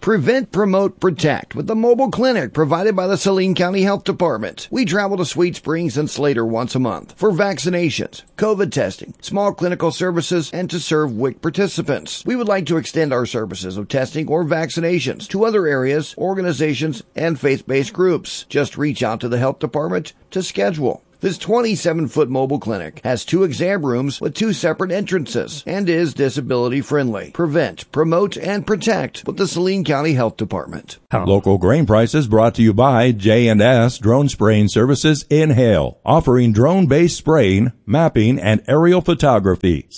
Prevent, Promote, Protect with the mobile clinic provided by the Saline County Health Department. We travel to Sweet Springs and Slater once a month for vaccinations, COVID testing, small clinical services, and to serve WIC participants. We would like to extend our services of testing or vaccinations to other areas, organizations, and faith-based groups. Just reach out to the health department to schedule. This 27-foot mobile clinic has 2 exam rooms with 2 separate entrances and is disability friendly. Prevent, Promote, and Protect with the Saline County Health Department. Local grain prices brought to you by J&S Drone Spraying Services in Hale, offering drone-based spraying, mapping, and aerial photography.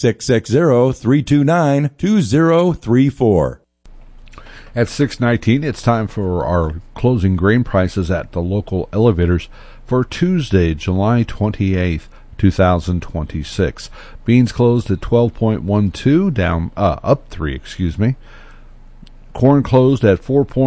660-329-2034. At 6:19, it's time for our closing grain prices at the local elevators for Tuesday, July 28th, 2026. Beans closed at 12.12, up 3, Corn closed at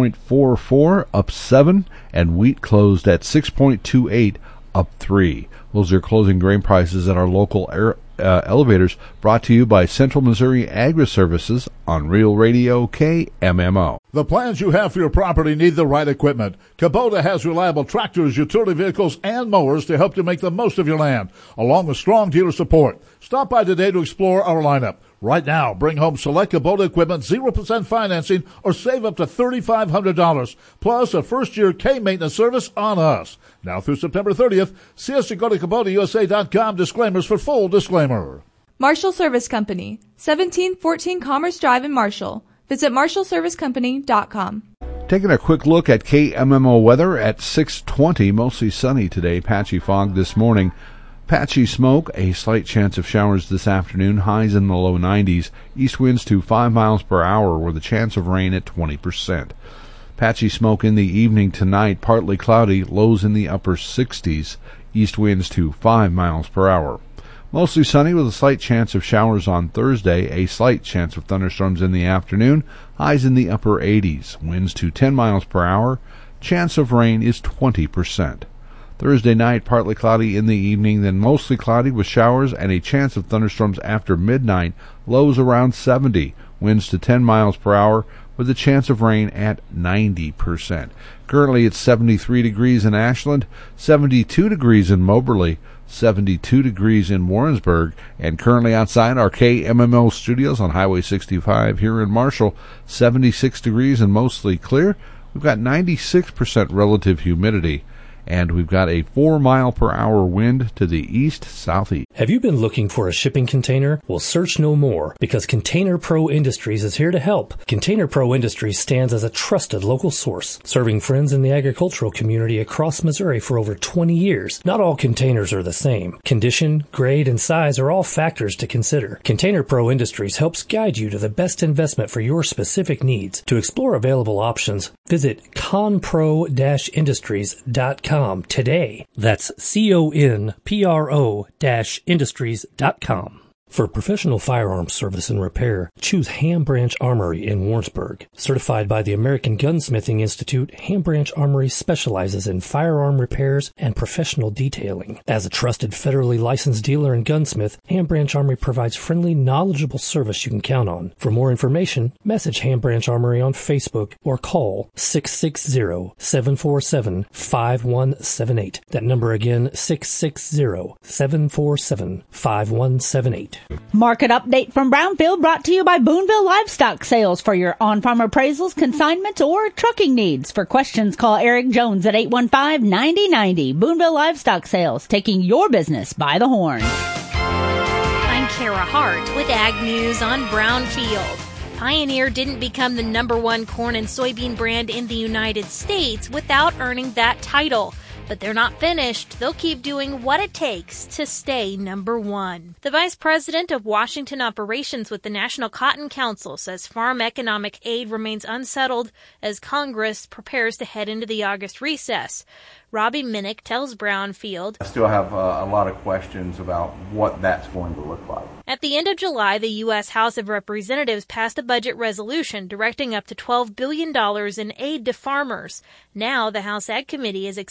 4.44, up 7, and wheat closed at 6.28, up 3. Those are closing grain prices at our local elevators, brought to you by Central Missouri Agri-Services on Real Radio KMMO. The plans you have for your property need the right equipment. Kubota has reliable tractors, utility vehicles, and mowers to help you make the most of your land, along with strong dealer support. Stop by today to explore our lineup. Right now, bring home select Kubota equipment, 0% financing, or save up to $3,500, plus a first-year K-maintenance service on us. Now through September 30th, see us at go to KubotaUSA.com. Disclaimers for full disclaimer. Marshall Service Company, 1714 Commerce Drive in Marshall. Visit MarshallServiceCompany.com. Taking a quick look at KMMO weather at 6:20, mostly sunny today, patchy fog this morning. Patchy smoke, a slight chance of showers this afternoon, highs in the low 90s, east winds to 5 miles per hour with a chance of rain at 20%. Patchy smoke in the evening tonight, partly cloudy, lows in the upper 60s, east winds to 5 miles per hour. Mostly sunny with a slight chance of showers on Thursday, a slight chance of thunderstorms in the afternoon, highs in the upper 80s, winds to 10 miles per hour, chance of rain is 20%. Thursday night, partly cloudy in the evening, then mostly cloudy with showers and a chance of thunderstorms after midnight, lows around 70, winds to 10 miles per hour, with a chance of rain at 90%. Currently it's 73 degrees in Ashland, 72 degrees in Moberly, 72 degrees in Warrensburg, and currently outside our KMMO studios on Highway 65 here in Marshall, 76 degrees and mostly clear. We've got 96% relative humidity, and we've got a 4 mile per hour wind to the east-southeast. Have you been looking for a shipping container? Well, search no more, because Container Pro Industries is here to help. Container Pro Industries stands as a trusted local source, serving friends in the agricultural community across Missouri for over 20 years. Not all containers are the same. Condition, grade, and size are all factors to consider. Container Pro Industries helps guide you to the best investment for your specific needs. To explore available options, visit conpro-industries.com today. That's CONPRO-industries.com. For professional firearms service and repair, choose Ham Branch Armory in Warrensburg. Certified by the American Gunsmithing Institute, Ham Branch Armory specializes in firearm repairs and professional detailing. As a trusted federally licensed dealer and gunsmith, Ham Branch Armory provides friendly, knowledgeable service you can count on. For more information, message Ham Branch Armory on Facebook or call 660-747-5178. That number again, 660-747-5178. Market update from Brownfield brought to you by Boonville Livestock Sales for your on-farm appraisals, consignments, or trucking needs. For questions, call Eric Jones at 815-9090. Boonville Livestock Sales, taking your business by the horn. I'm Kara Hart with Ag News on Brownfield. Pioneer didn't become the #1 corn and soybean brand in the United States without earning that title. But they're not finished. They'll keep doing what it takes to stay #1. The Vice President of Washington Operations with the National Cotton Council says farm economic aid remains unsettled as Congress prepares to head into the August recess. Robbie Minnick tells Brownfield, I still have a lot of questions about what that's going to look like. At the end of July, the U.S. House of Representatives passed a budget resolution directing up to $12 billion in aid to farmers. Now, the House Ag Committee is expected to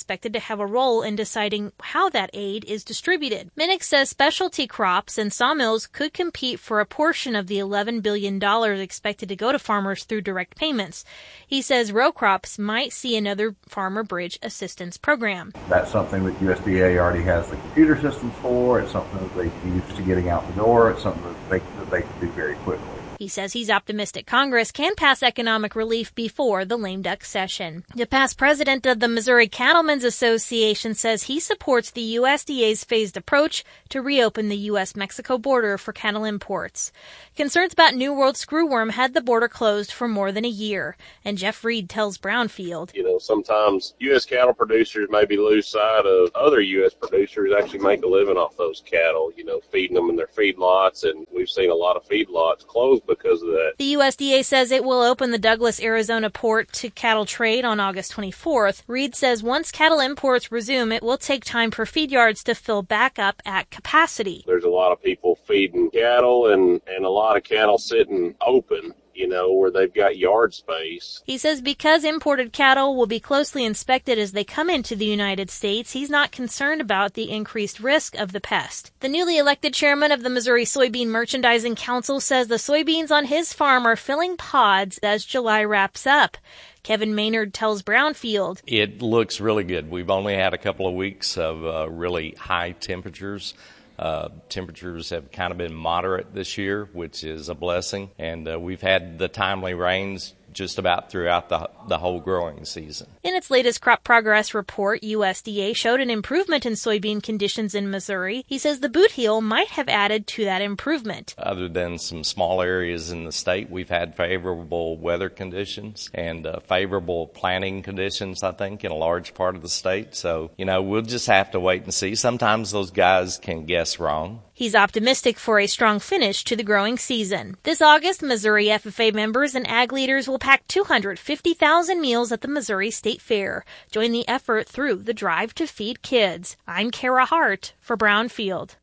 have a role in deciding how that aid is distributed. Minnick says specialty crops and sawmills could compete for a portion of the $11 billion expected to go to farmers through direct payments. He says row crops might see another Farmer Bridge Assistance Program. That's something that USDA already has the computer systems for. It's something that they can use to getting out the door. It's something that they can do very quickly. He says he's optimistic Congress can pass economic relief before the lame duck session. The past president of the Missouri Cattlemen's Association says he supports the USDA's phased approach to reopen the U.S.-Mexico border for cattle imports. Concerns about New World screwworm had the border closed for more than a year, and Jeff Reed tells Brownfield, sometimes U.S. cattle producers maybe lose sight of other U.S. producers actually make a living off those cattle, feeding them in their feedlots, and we've seen a lot of feedlots close because of that. The USDA says it will open the Douglas, Arizona port to cattle trade on August 24th. Reed says once cattle imports resume, it will take time for feed yards to fill back up at capacity. There's a lot of people feeding cattle and a lot of cattle sitting open, where they've got yard space. He says because imported cattle will be closely inspected as they come into the United States, he's not concerned about the increased risk of the pest. The newly elected chairman of the Missouri Soybean Merchandising Council says the soybeans on his farm are filling pods as July wraps up. Kevin Maynard tells Brownfield, it looks really good. We've only had a couple of weeks of really high temperatures. Temperatures have kind of been moderate this year, which is a blessing, and we've had the timely rains just about throughout the whole growing season. In its latest crop progress report, USDA showed an improvement in soybean conditions in Missouri. He says the boot heel might have added to that improvement. Other than some small areas in the state, we've had favorable weather conditions and favorable planting conditions, I think, in a large part of the state. So, we'll just have to wait and see. Sometimes those guys can guess wrong. He's optimistic for a strong finish to the growing season. This August, Missouri FFA members and ag leaders will pack 250,000 meals at the Missouri State Fair. Join the effort through the Drive to Feed Kids. I'm Kara Hart for Brownfield.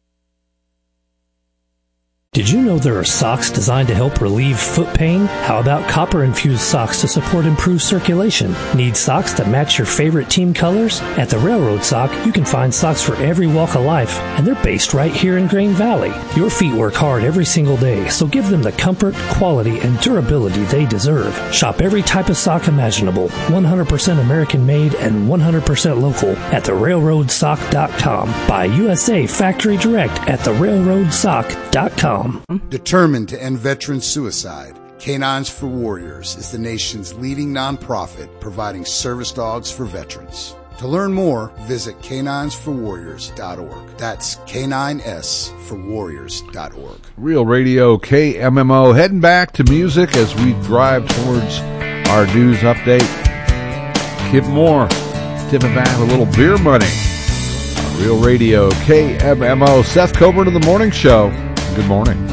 Did you know there are socks designed to help relieve foot pain? How about copper-infused socks to support improved circulation? Need socks that match your favorite team colors? At the Railroad Sock, you can find socks for every walk of life, and they're based right here in Grain Valley. Your feet work hard every single day, so give them the comfort, quality, and durability they deserve. Shop every type of sock imaginable, 100% American-made and 100% local at therailroadsock.com. Buy USA Factory Direct at therailroadsock.com. Determined to end veteran suicide, Canines for Warriors is the nation's leading nonprofit providing service dogs for veterans. To learn more, visit caninesforwarriors.org. That's K9S4Warriors.org. Real Radio KMMO heading back to music as we drive towards our news update. Kip Moore, tipping back a little beer money. Real Radio KMMO. Seth Coburn of the Morning Show. Good morning.